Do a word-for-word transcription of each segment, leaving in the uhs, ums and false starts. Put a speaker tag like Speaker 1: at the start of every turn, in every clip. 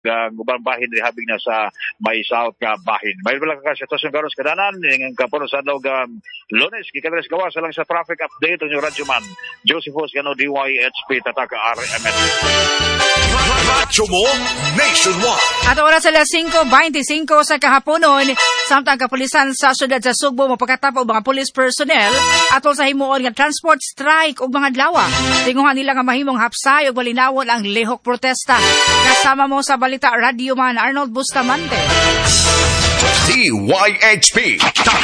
Speaker 1: ang ubang bahin rihabig na sa may south nga bahin. May wala ka sitwasyon karon sa kadanan ning kapuno sa daw ga Lunes gikan gawas lang sa traffic update ng Radyo Man. Josephus Gano D Y H P Tataka R M S.
Speaker 2: Radyo mo nationwide.
Speaker 3: At oras alas singko twenty-five sa kahaponon, samtang kapulisan sa syudad sa Sugbo mapagkatapo mga police personnel atol sa himuon nga transport strike ug mga adlaw. Tinguhan nila nga mahimong hapsay ug malinawon ang lihok protesta. Kasama mo sa Balita Radio Man Arnold Bustamante.
Speaker 2: D Y H P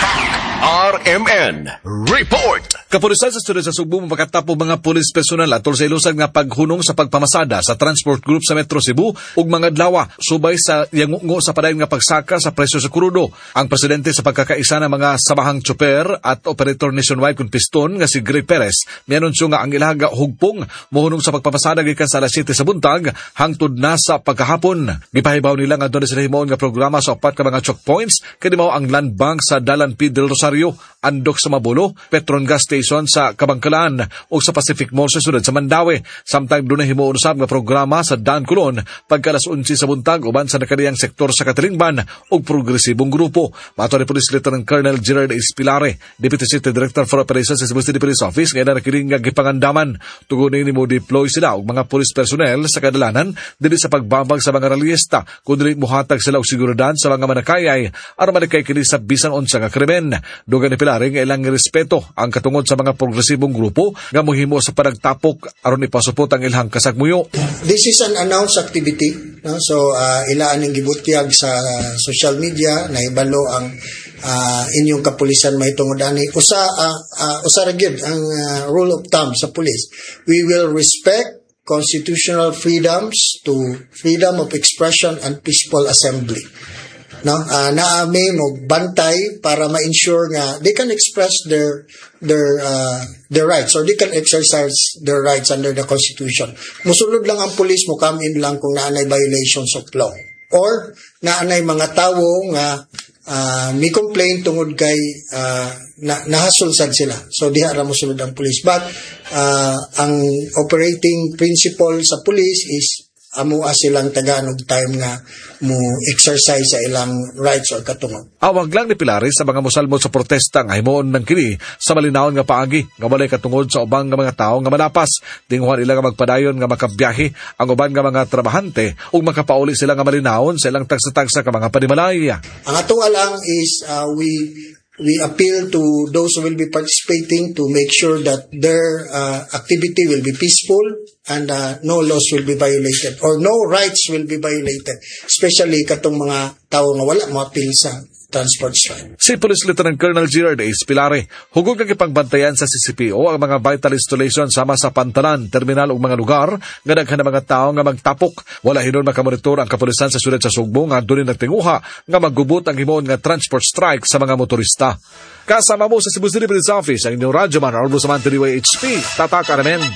Speaker 2: R M N Report.
Speaker 4: Kapulisan sa syudad sa Sugbo mapagkatapo mga police personnel atol sa ilusag nga paghunong sa pagpamasada sa transport group sa Metro Cebu ug mga adlaw subay sa yangungo sa padayon nga pagsaka sa presyo sa krudo. Ang presidente sa pagkakaisa ng mga samahang tsoper at operator nationwide kung piston nga si Greg Perez mianunsyo nga ang ilaga hugpong mohunong sa pagpamasada gikan sa alas siyete sa buntag hangtod na sa pagkahapon. Gipahibaw nila nga doon sila himuon nga programa sa upat ka mga choke points kadi mao ang land bank sa Dalan P. del Rosario, Andok sa Mabulo, Petron Gas Station sa Kabangkalan ug sa Pacific Mall sa syudad sa Mandawi. Samtang doon na himuon usab nga programa sa Dan Colon pagka alas eleven sa buntag uban sa nakadiyang sektor sa Katilingban ug progresibong grupo. Mato ni Police Lieutenant Colonel Gerard Espilare, Deputy City Director for Operations sa Cebu City Police Office, nga nakiling nga gipangandaman tugunin ni mo deploy sila og mga police personnel sa kadalanan dili sa pagbabag sa mga rallyista kundi muhatag sila og seguridad sa mga manakayay aron malikay kini sa bisan unsa nga krimen. Dugan ni Pilare nga ilang respeto ang katungod sa mga progresibong grupo nga mohimo sa panagtapok aron ipasupot ang ilang kasagmuyo.
Speaker 5: This is an announced activity, no? So uh, ilaan ang gibutyag sa social media na ibalo ang uh, inyong kapulisan may tungod-ani. Usa uh, uh, usa ra gyud ang uh, rule of thumb sa police. We will respect constitutional freedoms to freedom of expression and peaceful assembly. No, uh, naami mo bantay para ma-ensure nga they can express their their uh, their rights or they can exercise their rights under the constitution. Musulod lang ang police mo come in lang kung naanay violations of law or naanay mga tawo nga uh, may complaint tungod kay uh, na nahasulsad sila. So diha ra mosulod ang police. But uh, ang operating principle sa police is amo silang taganog time nga mo exercise sa ilang rights or katungod.
Speaker 4: Awag lang ni Pilare sa mga mosalmod sa protesta nga himuon ng kini sa malinawon nga paagi nga walay katungod sa ubang nga mga tawo nga manapas. Tinguhan ila nga magpadayon nga makabiyahe ang uban nga mga trabahante ug makapauli sila nga malinawon sa ilang tagsa-tagsa ka mga panimalaya.
Speaker 5: Ang atuwa lang is uh, we we appeal to those who will be participating to make sure that their uh, activity will be peaceful and uh, no laws will be violated or no rights will be violated, especially katong mga tao nga wala mo appeal sa transport strike.
Speaker 4: Si Police Lieutenant Colonel Gerard Espilare, hugog nga ipangbantayan sa C C P O ang mga vital installation sama sa pantanan, terminal ug mga lugar nga daghan mga tawo nga magtapok. Wala hinon makamonitor ang kapulisan sa syudad sa Sugbo nga doon nagtinguha nga maggubot ang himuon nga transport strike sa mga motorista. Kasama mo sa Cebu City Police Office ang inyong Radyo Man Arnold Bustamante D Y H P Tataka R M N.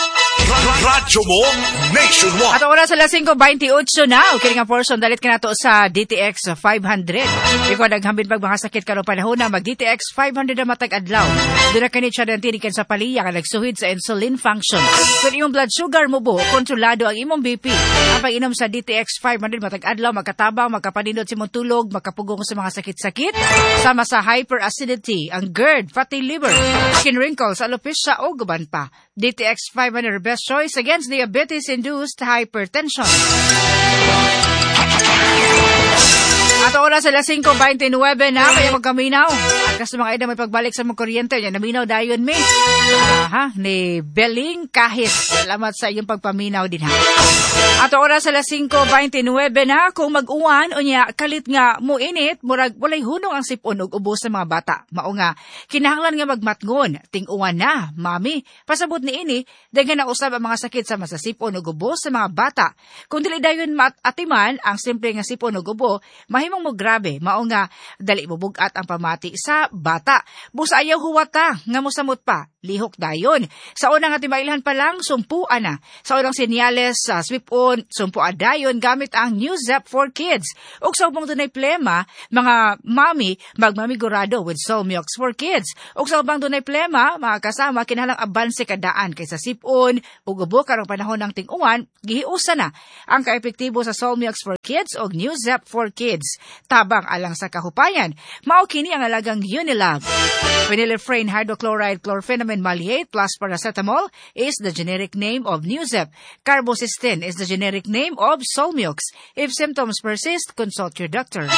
Speaker 2: Radyo mo nationwide.
Speaker 3: At oras alas singko twenty-eight na. Okay nga portion dalit ka na to sa D T X five hundred. Ikaw naghambin pag mga sakit ka no panahon na mag D T X five hundred na matag adlaw. Doon na kanit siya ng tinikan sa paliya ka nagsuhid sa insulin function. Kung imong blood sugar mo buho, kontrolado ang imong B P. Ang pag-inom sa D T X five hundred matag adlaw, magkatabang, magkapanindot sa imong tulog, magkapugong sa mga sakit-sakit. Sama sa hyperacidity, ang GERD, fatty liver, skin wrinkles, alopecia o guban pa. D T X five hundred best choice against diabetes-induced hypertension. At oras alas singko twenty-nine na, kaya magkaminaw. At kasi mga ida may pagbalik sa mga kuryente, yan naminaw dayon mi. Aha, ni Beling Kahis. Salamat sa iyong pagpaminaw din ha. At oras alas singko twenty-nine na, kung mag-uwan o niya kalit nga mo init, murag walay hunong ang sipon ug ubos sa mga bata. Mao nga, kinahanglan nga magmatngon, ting-uwan na, mami. Pasabot ni ini, daghan na usab ang mga sakit sa masasipon ug ubos sa mga bata. Kung dili dayon mat-atiman ang simple nga sipon ug ubo, mahimong mo grabe, mao nga dali bubugat ang pamati sa bata. Busa ayaw huwata nga mosamot pa, lihok dayon. Sa unang nga timailhan pa lang, sumpuan na. Sa unang sinyales sa uh, swip-on, sumpuan dayon gamit ang New Zep for Kids. Ug sa ubang dunay plema, mga mami, magmamigurado with Solmiox for Kids. Ug sa ubang dunay plema, mga kasama, kinahanglang abanse kadaan kaysa sip-on, ug ubo karong panahon ng ting-uwan, gihiusa na ang kaepektibo sa Solmiox for Kids ug New Zep for Kids. Tabang alang sa kahupayan, mao kini ang alagang Unilab. Phenylephrine hydrochloride chlorpheniramine maleate plus paracetamol is the generic name of New Zep. Carbocysteine is the generic name of Solmiox. If symptoms persist, consult your doctor.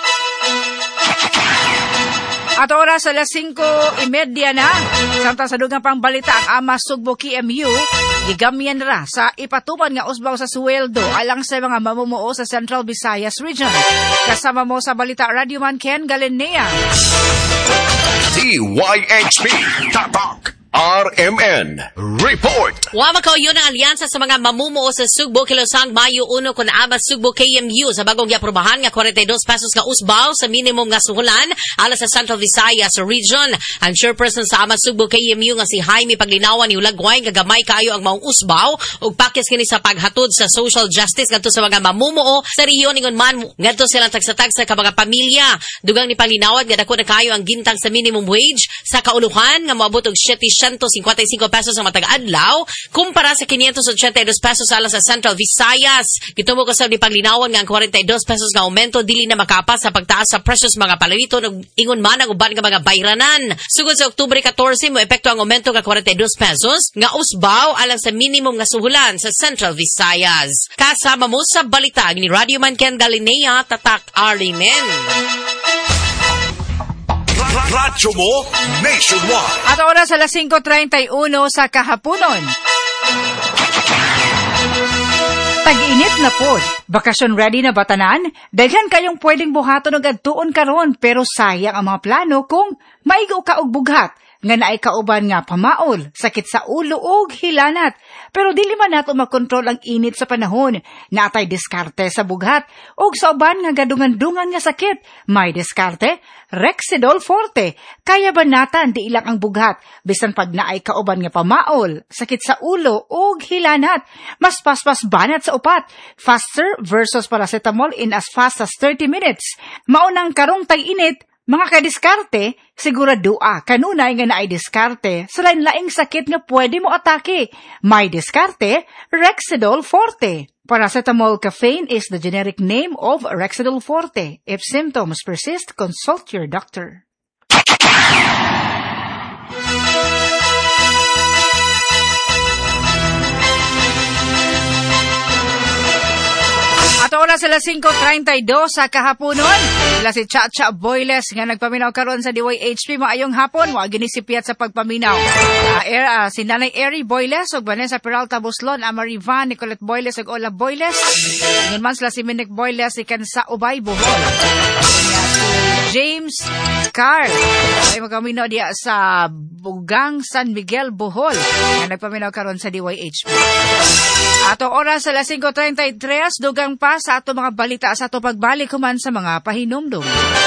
Speaker 3: At oras sa alas singko trenta na, samtang sa dugang pang balita ang Ama Sugbo K M U, gigamyan ra sa ipatuman nga usbaw sa sweldo alang sa mga mamumuo sa Central Visayas Region. Kasama mo sa balita Radio Man Ken Galinea.
Speaker 2: D Y H P Tatak R M N Report.
Speaker 6: Wa makaw yun ang alyansa sa mga mamumuo sa Sugbo Kilosang Mayo uno kun Ama Sugbo K M U sa bagong giaprobahan nga forty-two pesos nga usbaw sa minimum nga suhulan ala sa Central Visayas Region. Ang chairperson sa Ama Sugbo K M U nga si Jaime Paglinawan ni Ulagway nga gamay kayo ang maong usbaw ug pakis kini sa paghatod sa social justice ngadto sa mga mamumuo sa rehiyon ingon man ngadto silang tagsa-tagsa ka mga pamilya. Dugang ni Paglinawan nga dako na kayo ang gintang sa minimum wage sa kauluhan nga moabot og one hundred fifty-five pesos ang matag adlaw kumpara sa five hundred eighty-two pesos alang sa Central Visayas. Gitumo ko sa ni Paglinawan nga ang forty-two pesos nga aumento dili na makapas sa pagtaas sa presyo sa mga palawito ug ingon man ang uban nga mga bayranan. Sugod sa Oktubre fourteen mo epekto ang aumento nga forty-two pesos nga usbaw alang sa minimum nga suhulan sa Central Visayas. Kasama mo sa balitag ni Radio Man Ken Galinea, Tatak Arimen.
Speaker 2: Radyo mo Nationwide.
Speaker 3: At oras alas singko trenta-uno sa kahaponon. Tag-init na pod. Bakasyon ready na batanan? Daghan kayong pwedeng buhaton og adtuon karon pero sayang ang mga plano kung maigo ka og bughat nga naay kauban nga pamaol, sakit sa ulo ug hilanat. Pero dili man nato makontrol ang init sa panahon. Natay diskarte sa bughat ug sa uban nga gadungan-dungan nga sakit. May diskarte, Rexidol Forte. Kaya banatan di ilang ang bughat bisan pag naay kauban nga pamaol, sakit sa ulo ug hilanat. Mas paspas banat sa upat. Faster versus paracetamol in as fast as thirty minutes. Maunang karong tag-init, mga kadiskarte, siguradua kanunay nga naay diskarte sa lain-laing sakit nga pwede mo atake. May diskarte, Rexidol Forte. Paracetamol caffeine is the generic name of Rexidol Forte. If symptoms persist, consult your doctor. At oras sila singko trenta-dos sa kahaponon. Sila si Chacha Boyles nga nagpaminaw karon sa D Y H P. Maayong hapon, wa ginisipiat sa pagpaminaw. Uh, er, uh, si Nanay Eri Boyles ug Vanessa Peralta Buslon, Amari Van, Nicolette Boyles ug Ola Boyles. Ngun man sila si Minik Boyles ikan sa Ubay Bohol. James Carl ay magaminaw diya sa Bugang San Miguel Bohol nga nagpaminaw karon sa D Y H P. Atong oras sa alas singko trenta-tres, dugang pa sa ato mga balita sa ato pagbalik human sa mga pahinumdum.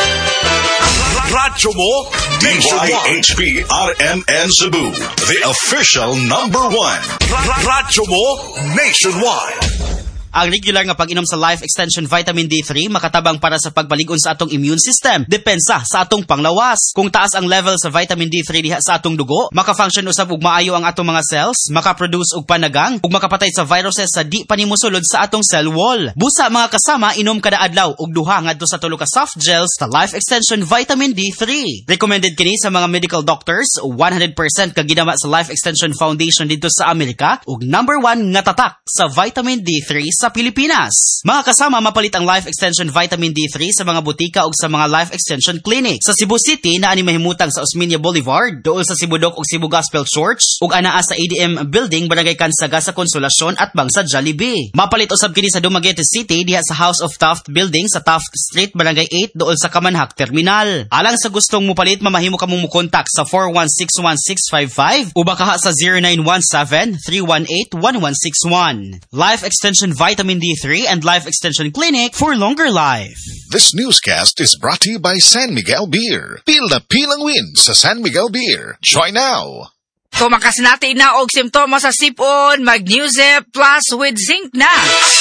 Speaker 2: Radyo mo
Speaker 7: D Y H P R M N Cebu, the official number one.
Speaker 2: Radyo mo Nationwide.
Speaker 8: Ang regular nga pag-inom sa Life Extension Vitamin D three makatabang para sa pagbalig-on sa atong immune system. Depensa sa atong panglawas. Kung taas ang level sa Vitamin D three diha sa atong dugo, maka-function usab ug maayo ang atong mga cells, maka-produce og panagang ug makapatay sa viruses sa di panimusulod sa atong cell wall. Busa mga kasama, inom kada adlaw og duha ngadto sa tulo ka soft gels sa Life Extension Vitamin D three. Recommended kini sa mga medical doctors, one hundred percent ka ginama sa Life Extension Foundation dito sa Amerika ug number one nga tatak sa Vitamin D three sa Pilipinas. Mga kasama, mapalit ang Life Extension Vitamin D three sa mga butika ug sa mga Life Extension Clinic. Sa Cebu City, na ani mahimutang sa Osmeña Boulevard, dool sa Cebudok ug Cebu Gospel Church, ug anaa sa A D M Building, Barangay Kansaga sa Konsolasyon at Bangsa Jollibee. Mapalit usab kini sa Dumaguete City diha sa House of Taft Building sa Taft Street, Barangay eight, dool sa Kamanhak Terminal. Alang sa gustong mupalit, mamahimo ka mong mukontak sa four one six one six five five o baka sa zero nine one seven three one eight one one six one. Life Extension Vitamin D three and Life Extension Clinic for longer life.
Speaker 7: This newscast is brought to you by San Miguel Beer. Pil na pilang win sa San Miguel Beer. Try now.
Speaker 3: Kung makasinati na og simptomas sa sipon, mag-Newzep Plus with Zinc na.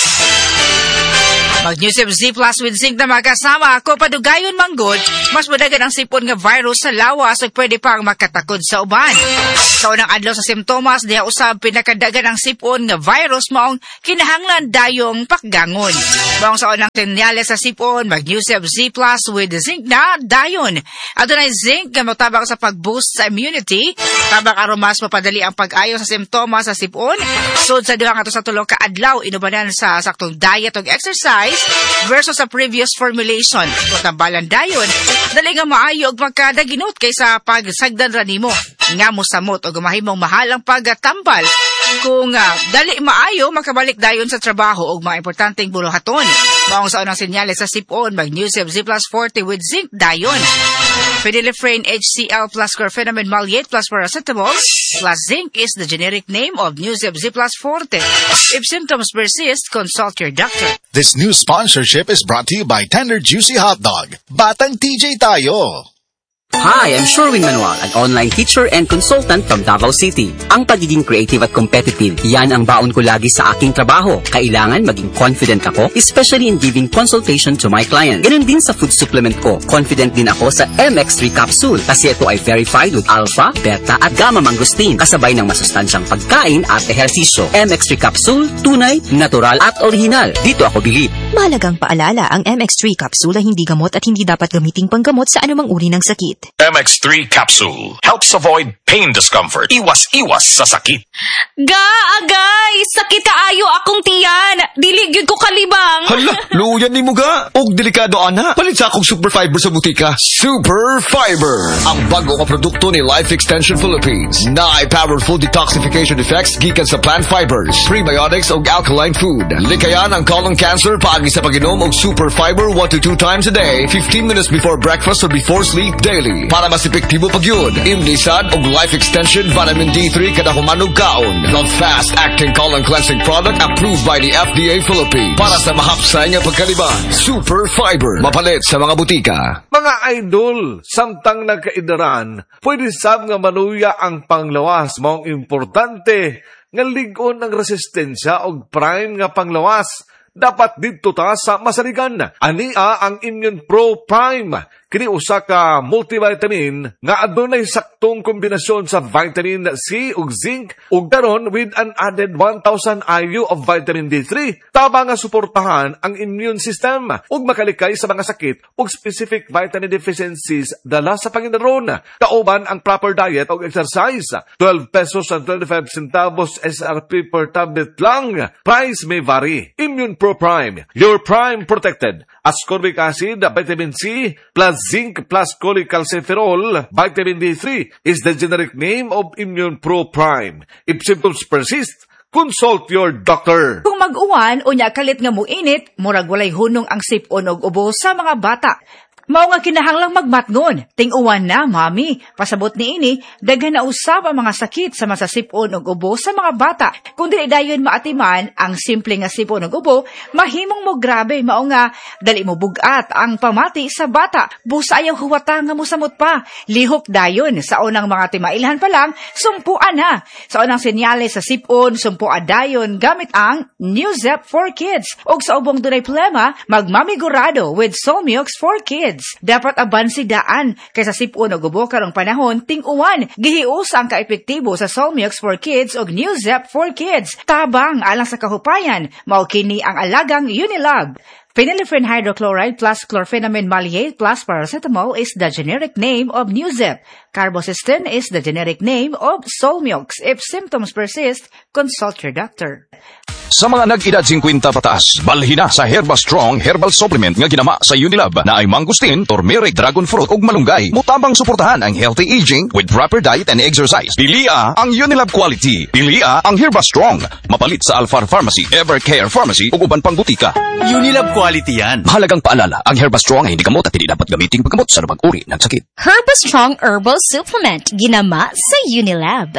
Speaker 3: Mag-Newzep Z Plus with Zinc na magkasama ako padugayon manggod, mas madagan ang sipon nga virus sa lawas ug pwede pang makatakod sa uban. Sa unang adlaw sa simptomas, diha usab pinakadagan ang sipon nga virus maong kinahanglan dayong pakgangon. Maong sa unang senyales sa sipon, mag-Newzep Z Plus with Zinc na dayon. Adunay zinc nga motabang sa pag-boost sa immunity, tabang aron mas mapadali ang pag-ayo sa simptomas sa sipon. Sud sa duha nga sa tulo ka adlaw inubanan sa saktong diet ug exercise versus sa previous formulation. Kung tambalan dayon, dali nga maayo og magkadaginot kaysa pagsagdan ra nimo nga mosamot o gumahimong mahalang pagtambal. Kung uh, dali maayo, makabalik dayon sa trabaho og mga importanteng buluhaton. Maong sa unang senyales sa sipon, mag-Newzep Z Plus forty with Zinc dayon. Phenylephrine H C L plus chlorpheniramine maleate plus paracetamol plus zinc is the generic name of Newzep Z Plus forty. If symptoms persist, consult your doctor.
Speaker 9: This new sponsorship is brought to you by Tender Juicy Hot Dog. Batang T J tayo!
Speaker 10: Hi, I'm Sherwin Manuel, an online teacher and consultant from Davao City. Ang pagiging creative at competitive, yan ang baon ko lagi sa aking trabaho. Kailangan maging confident ako, especially in giving consultation to my client. Ganun din sa food supplement ko. Confident din ako sa M X three capsule kasi ito ay verified with alpha, beta at gamma mangosteen kasabay ng masustansyang pagkain at ehersisyo. M X three capsule, tunay, natural at original. Dito ako bilib.
Speaker 11: Mahalagang paalala, ang M X three capsule ay hindi gamot at hindi dapat gamiting panggamot sa anumang uri ng sakit.
Speaker 2: M X three capsule helps avoid pain discomfort. Iwas-iwas sa sakit.
Speaker 12: Ga, agay! Sakit kaayo akong tiyan! Diligid ko kalibang!
Speaker 13: Hala, luyan ni mo ga! Og delikado ana! Palit sa akong Super Fiber sa butika.
Speaker 2: Super Fiber, ang bago nga produkto ni Life Extension Philippines. Na ay powerful detoxification effects gikan sa plant fibers, prebiotics ug alkaline food. Likayan ang colon cancer paagi sa pag-inom og Super Fiber one to two times a day, fifteen minutes before breakfast or before sleep daily. Para mas epektibo pag yun, imnisad og Life Extension Vitamin D three kada humanog kaon. The fast-acting colon cleansing product approved by the F D A Philippines. Para sa mahapsay nga pagkaliban, Super Fiber. Mapalit sa mga butika.
Speaker 4: Mga idol, samtang nagkaidaran, pwede sab nga manuya ang panglawas. Maong importante nga ligon ang resistensya og prime nga panglawas. Dapat dito ta sa masaligan. Ania ang Immune Pro Prime. Kini usa ka multivitamin nga adunay saktong kombinasyon sa vitamin C ug zinc ug karon with an added one thousand I U of vitamin D three tabang nga suportahan ang immune system ug makalikay sa mga sakit ug specific vitamin deficiencies dala sa Panginoon. Kauban ang proper diet ug exercise. twelve pesos and twenty-five centavos S R P per tablet lang. Price may vary. Immune Pro Prime, your prime protected. Ascorbic acid, vitamin C, plus zinc, plus cholecalciferol, vitamin D three is the generic name of Immune Pro Prime. If symptoms persist, consult your doctor.
Speaker 3: Kung mag-uwan o nya kalit nga muinit, murag walay hunong ang sipon og ubo sa mga bata. Mao nga kinahanglang magmatngon. Ting-uwan na, mami. Pasabot ni ini, daghan na usab ang mga sakit sa masasipon og ubo sa mga bata. Kung dili dayon maatiman ang simple nga sipon og ubo, mahimong mo grabe. Mao nga dali mo bugat ang pamati sa bata. Busa ayaw huwata nga mosamot pa. Lihok dayon sa unang mga timailhan pa lang, sumpuan na. Sa unang senyales sa sipon, sumpuan dayon gamit ang Newzep for Kids. Og sa ubong dunay plema, magmamigurado with Solmiox for Kids. Dapat abansi daan kaysa sipon o gubo karong panahon ting-uwan. Gihius ang kaepektibo sa Solmiox for Kids o Newzep for Kids. Tabang alang sa kahupayan, mao kini ang alagang Unilab. Phenylephrine hydrochloride plus chlorpheniramine maleate plus paracetamol is the generic name of Newzep. Carbocysteine is the generic name of Solmiox. If symptoms persist, consult your doctor.
Speaker 2: Sa mga nag-edad fifty pataas, balhin na sa Herba Strong Herbal Supplement nga ginama sa Unilab na ay mangustin, turmeric, dragon fruit ug malunggay. Mutabang suportahan ang healthy aging with proper diet and exercise. Pilia ang Unilab quality. Pilia ang Herba Strong. Mapalit sa Alfar Pharmacy, Evercare Pharmacy ug uban pang butika.
Speaker 8: Unilab quality yan.
Speaker 2: Mahalagang paalala, ang Herba Strong ay hindi gamot at hindi dapat gamiting paggamot sa anumang uri ng sakit.
Speaker 11: Herba Strong Herbal Supplement, ginama sa Unilab.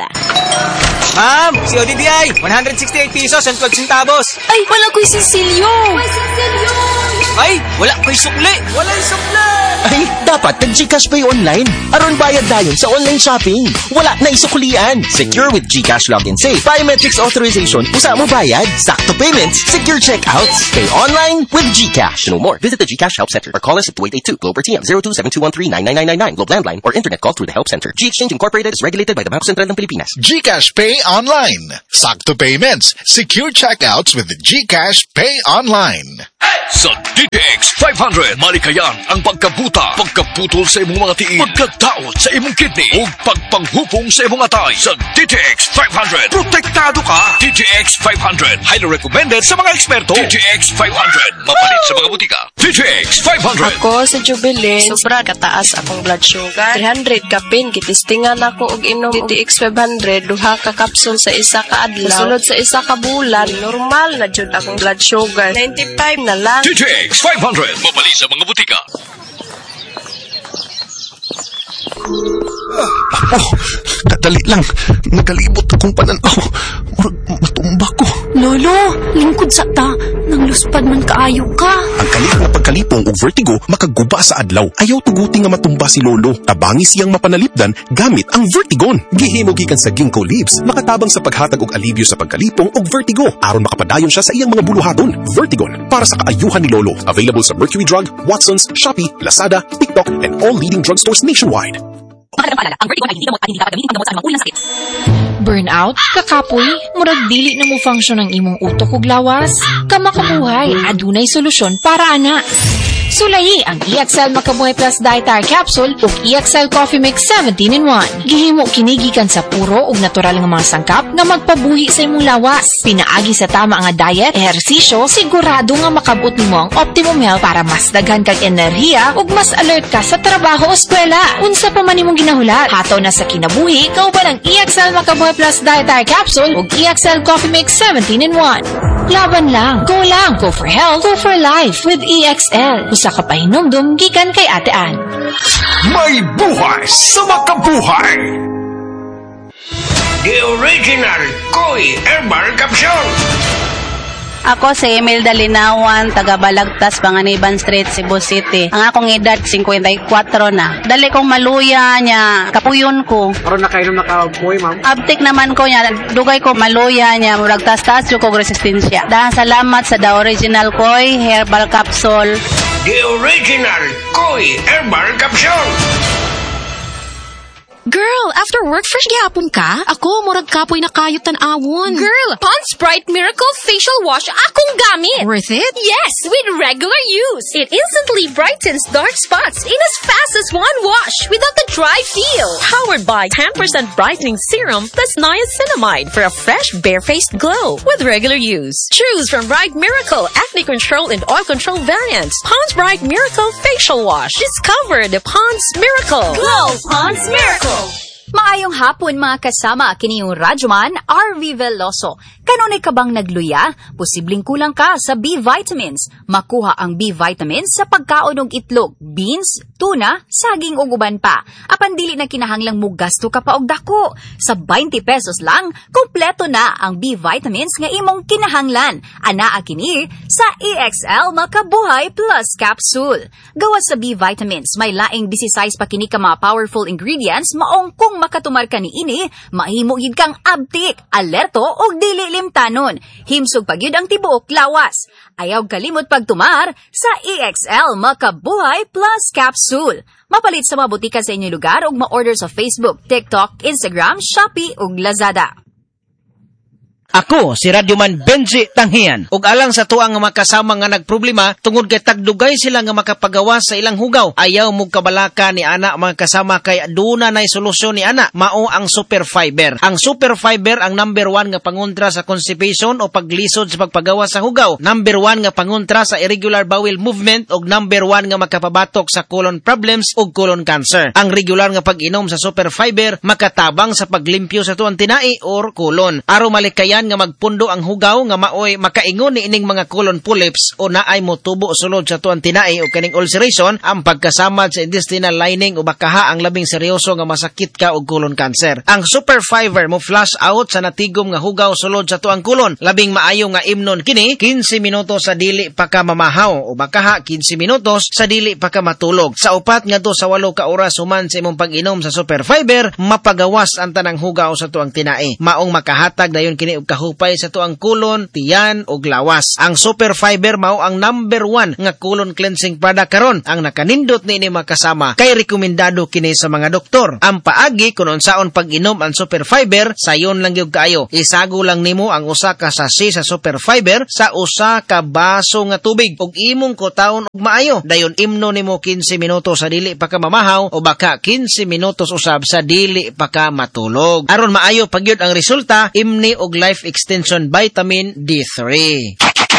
Speaker 8: Ma'am, si O D D I, one hundred sixty-eight pesos and twelve centavos.
Speaker 12: Ay, wala ko'y Cecilio.
Speaker 8: Ay,
Speaker 14: Ay, wala ko'y sukli. Wala'y sukli. Ay, dapat nag-Gcash Pay online. Aron bayad dayon sa online shopping. Wala na isuklian. Secure with Gcash Login Safe. Biometrics authorization. Usa mo bayad. Sakto payments. Secure checkouts. Pay online with Gcash. To know more, visit the Gcash Help Center or call us at two eight eight two Globe or T M zero two seven two one three nine nine nine nine nine Globe Landline or internet call through the Help Center. G-Exchange Incorporated is regulated by the Bangko Sentral ng Pilipinas.
Speaker 9: Gcash Pay Online. Sakto payments. Secure checkouts with the Gcash Pay Online.
Speaker 2: Sa D T X five hundred, malikayan ang pagkabuta, pagkaputol sa imong mga tiil, pagkadaot sa imong kidney, o pagpanghupong sa imong atay. Sa D T X five hundred, protektado ka. D T X five hundred, highly recommended sa mga eksperto. D T X five hundred, mapalit sa mga butika. D T X five hundred.
Speaker 15: Ako sa Jubilee, sobra kataas akong blood sugar. three hundred kapin, kitistingan ako og inom D T X five hundred, duha ka kapsul sa isa ka adlaw. Sulod sa isa ka bulan, normal na jud akong blood sugar. ninety-five na lang.
Speaker 2: D T X five hundred, mapalit sa mga butika.
Speaker 16: Oh, dadali lang. Nagalibot akong pananaw. Murag matumba ko.
Speaker 12: Lolo, lingkod sa ta. Nang luspad man kaayo ka.
Speaker 16: Ang kalit na pagkalipong o vertigo makaguba sa adlaw. Ayaw tuguti nga matumba si Lolo. Tabangi siyang mapanalipdan gamit ang Vertigon. Gihimo gikan sa ginkgo leaves. Makatabang sa paghatag og alibyo sa pagkalipong og vertigo. Aron makapadayon siya sa iyang mga buluhaton. Vertigon, para sa kaayuhan ni Lolo. Available sa Mercury Drug, Watson's, Shopee, Lazada, TikTok, and all leading drugstores nationwide.
Speaker 12: Ang Vertigon ay hindi gamot at hindi dapat gamitin panggamot sa anumang uri ng sakit. Burnout, kakapoy, murag dili na mo function ang imong utok ug lawas. Kamakabuhay, adunay solusyon para ana. Sulayi ang E X L Makabuhay Plus Dietary Capsule ug E X L Coffee Mix seventeen in one. Gihimo kinigikan sa puro ug natural nga mga sangkap nga magpabuhi sa imong lawas. Pinaagi sa tama nga diet, ehersisyo, sigurado nga makabot nimo ang optimum health para mas daghan kag enerhiya ug mas alert ka sa trabaho o eskwela. Unsa pa man imong ginahulat, hataw na sa kinabuhi kauban ang E X L Makabuhay Plus Dietary Capsule ug E X L Coffee Mix seventeen in one. Laban lang, go lang, go for health, go for life with E X L. Usa ka pahinumdum gikan kay Ate Ann.
Speaker 17: May buhay sa makabuhay! The original Koi Herbal Capsule!
Speaker 18: Ako si Imelda Linawan, taga Balagtas, Panganiban Street, Cebu City. Ang akong edad, fifty-four na. Dali kong maluya niya, kapuyon ko.
Speaker 19: Karon nakainom na kapoy, ma'am?
Speaker 18: Abtik naman ko niya, dugay ko maluya niya, murag tas-tas yung kong resistensya. Dahil salamat sa The Original Koi Herbal Capsule.
Speaker 17: The Original Koi Herbal Capsule!
Speaker 20: Girl, after work, fresh gihapon ka? Ako, murag kapoy na kayot tan-awon.
Speaker 12: Girl, Pond's Bright Miracle Facial Wash akong gamit.
Speaker 20: Worth it?
Speaker 12: Yes, with regular use. It instantly brightens dark spots in as fast as one wash without the dry feel.
Speaker 21: Powered by ten percent brightening serum plus niacinamide for a fresh, bare-faced glow with regular use. Choose from Bright Miracle Acne Control and Oil Control variants. Pond's Bright Miracle Facial Wash. Discover the Pond's Miracle.
Speaker 12: Glow Pond's Miracle.
Speaker 22: Maayong hapon mga kasama, kini yung Radyoman, R V Veloso. Kanunay ka bang nagluya? Posibleng kulang ka sa B vitamins. Makuha ang B vitamins sa pagkaon og itlog, beans, tuna, saging ug uban pa. Apan dili na kinahanglang mo gasto ka pa og dako. Sa twenty pesos lang, kompleto na ang B vitamins nga imong kinahanglan. Anaa kini sa E X L Makabuhay Plus Capsule. Gawas sa B vitamins, may laing sixteen pa kini ka mga powerful ingredients maong kung makatumar ka ni ini, mahimo gid kang abtik, alerto og dili limtanon. Himsog pagyud ang tibuok lawas. Ayaw kalimot pagtumar sa E X L Makabuhay Plus Capsule. Mapalit sa mga butika sa inyong lugar ug ma-order sa Facebook, TikTok, Instagram, Shopee ug Lazada.
Speaker 23: Ako, si Radyoman Benji Tanghian. Ug alang sa tuang nga makasama nga nagproblema, tungod kay tagdugay sila nga makapagawa sa ilang hugaw. Ayaw mo kabalaka ni ana mga kasama kay aduna nay solusyon ni ana. Mao ang Super Fiber. Ang Super Fiber ang number one nga pangontra sa constipation o paglisod sa pagpagawa sa hugaw. Number one nga pangontra sa irregular bowel movement ug number one nga makapabatok sa colon problems ug colon cancer. Ang regular nga pag-inom sa Super Fiber makatabang sa paglimpyo sa tuang tinai or colon. Aro malikayan tiyan nga magpundo ang hugaw nga maoy makaingon ni ining mga colon polyps o naay motubo sulod sa tuang tinai o kaning ulceration ang pagkasamad sa intestinal lining o bakaha ang labing seryoso nga masakit ka og colon cancer. Ang Super Fiber mo flush out sa natigom nga hugaw sulod sa tuang colon. Labing maayo nga imnon kini quince minutos sa dili pa ka mamahaw o bakaha quince minutos sa dili pa ka matulog. Sa upat nga do sa walo ka oras human sa imong pag-inom sa Super Fiber, mapagawas ang tanang hugaw sa tuang tinai. Maong makahatag dayon kini og kahupay sa tuang kulon, tiyan ug lawas. Ang Super Fiber mao ang number one nga colon cleansing product karon. Ang nakanindot ni ini makasama kay rekomendado kini sa mga doktor. Ang paagi kun unsaon pag-inom ang Super Fiber, sayon lang gyud kaayo. Isago lang nimo ang usa ka sachet sa Super Fiber sa usa ka baso nga tubig ug imong kutahon og maayo. Dayon imno nimo quince minutos sa dili pa ka mamahaw o baka quince minutos usab sa dili pa ka matulog. Aron maayo pagyud ang resulta, imni og Life Extension Vitamin D three.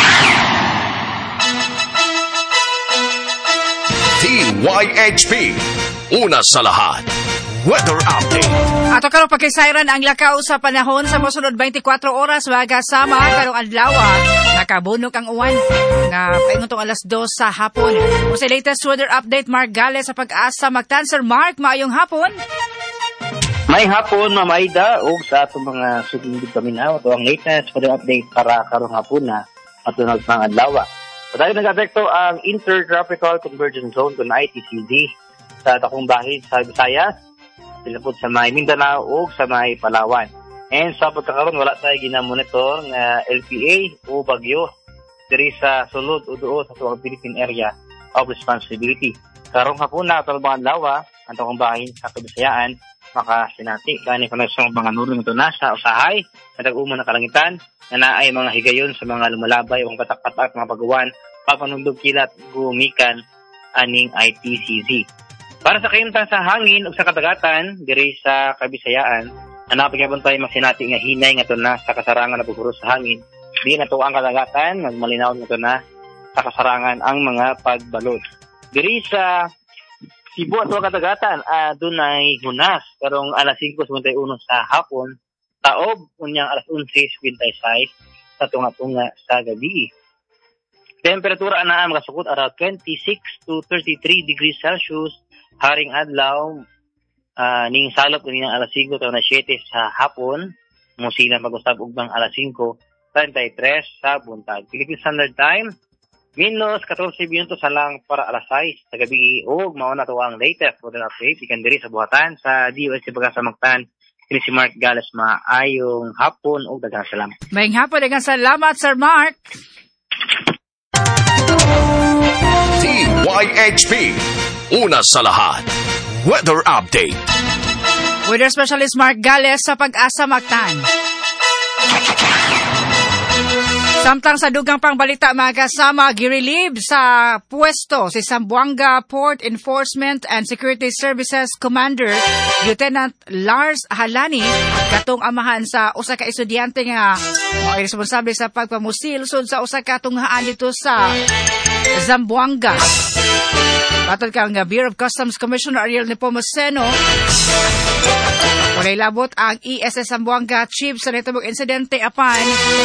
Speaker 7: T Y H P, una sa lahat. Weather update.
Speaker 3: Ato karong pagkisayran ang lakaw sa panahon sa mosunod twenty-four oras magasama karong adlaw nakabunok ang uwan nga paingon tong alas dos sa hapon. O sa latest weather update, Mark Gales sa Pag-asa Magtanser. Mark, maayong hapon.
Speaker 1: May hapon, Ma'am Aida, o sa atong mga suging kami na ito ang latest weather update para karong hapon na matunag pang adlaw. Patayo nag-apekto ang Intertropical Convergence Zone kung I T C D sa takong bahid sa Visayas, silapod sa may Mindanao o sa may Palawan. And sa pagkakaroon, wala tayo ginamonitor ng L P A o bagyo diri sa sulod o doon sa tuwang Philippine Area of Responsibility. Karong hapon na talbang lawa ang takong bahin sa Kabisayaan makasinati kani koneksyon mga nuro nito na sa usahay sa dag-uma na kalangitan na naay mga higayon sa mga lumalabay o patak-patak mga pagawan papanundog kilat gumikan aning I T C Z. Para sa kayuntan sa hangin o sa katagatan diri sa Kabisayaan, napagyaban tayo masinati nga hinay nga to na sa kasarangan na pagpuro sa hangin. Di na to ang katagatan, magmalinaw na to na sa kasarangan ang mga pagbalot. Diri sa Cebu at katagatan, uh, doon ay hunas. Karong alas singko uno sa hapon, taob, unyang alas onse twenty-five sa tunga-tunga sa gabi. Temperatura na makasukot around twenty-six to thirty-three degrees Celsius. Haring adlaw, uh, ning salop unyang alas singko taon na siyete sa hapon, musila mag-usab ugbang alas singko thirty-three sa buntag. Philippine Standard Time, minus fourteen minutos sa lang para alas sais sa gabi. Og mauna to ang latest weather update ikan diri sa buhatan sa D O S Pag-asa Magtan. Kini si Mark Gales, maayong hapon og daghang salamat.
Speaker 3: Maayong hapon, daghang salamat Sir Mark.
Speaker 7: T Y H P, una sa lahat. Weather update.
Speaker 3: Weather specialist Mark Gales sa Pag-asa Magtan. Samtang sa dugang pangbalita, mga kasama, girelieve sa pwesto si Zamboanga Port Enforcement and Security Services Commander Lieutenant Lars Halani katong amahan sa usa ka estudyante nga mga responsable sa pagpamusil sud sa usa ka tunghaan dito sa Zamboanga. Batod kang Bureau of Customs Commissioner Ariel Nepomuceno, walay labot ang E S S Zamboanga Chief sa netibong insidente apan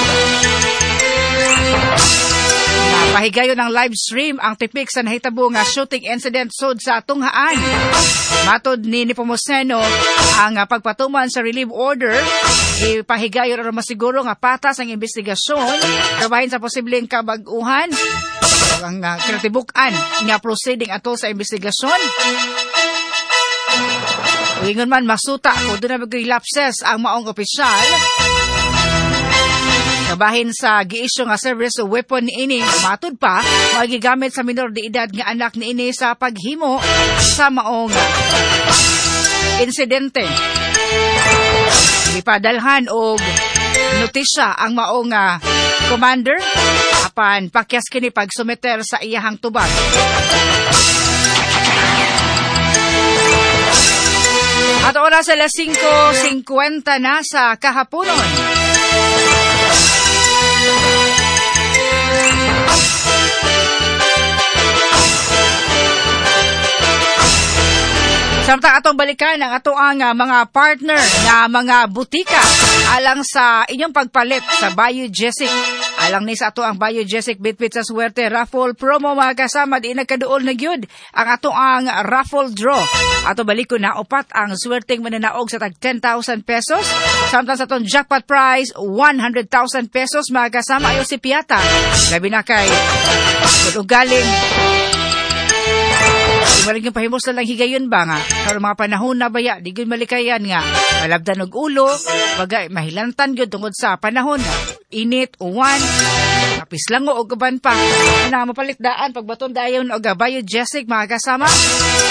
Speaker 3: napahigayon ng live stream ang tipik sa nahitabo nga shooting incident sud sa tunghaan. Matod ni Nepomuceno, ang pagpatuman sa relief order ipahigayon aron masiguro nga patas ang investigasyon kabahin sa posibleng kabag-uhan ang uh, kinatibukan nga proceeding atol sa investigasyon. Ingon man masuta kung doon na mag-lapses ang maong opisyal kabahin sa giisyo nga service o weapon ni ini, matod pa magigamit sa minor de edad nga anak ni ini sa paghimo sa maong insidente. Ipadalhan og notisya ang maong uh, commander apan pakyas kini pagsumeter sa iyahang tubag. At oras alas singko fifty na sa kahaponon. Samtang atong balikan ang ato ang uh, mga partner na mga butika alang sa inyong pagpalit sa Biogesic. Alang ni sa ato ang Biogesic Bitbit sa Swerte raffle promo mga kasama, di nagkaduol na gyud ang ato ang raffle draw. Ato baliko na upat ang swerteng mananaog sa tag ten thousand pesos. Samtang sa atong jackpot prize one hundred thousand pesos mga kasama, ayo si Piata. Labi na kay kung galing Walang yung pahimos na lang higayon ba nga. Pero mga panahon na baya, di gyud malikayan nga. Malabdan og ulo, bagay mahilantan gyud tungod sa panahon. Init, uwan, kapis lang o ugaban pa. Na mapalit daan pagbaton dayon og Biogesic mga kasama.